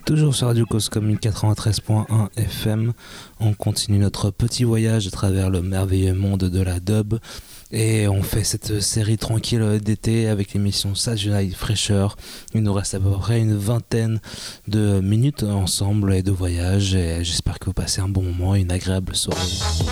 Toujours sur Radio Coscom 93.1 FM, on continue notre petit voyage à travers le merveilleux monde de la dub et on fait cette série tranquille d'été avec l'émission Saturday Night Fresher. Il nous reste à peu près une vingtaine de minutes ensemble et de voyage et j'espère que vous passez un bon moment et une agréable soirée.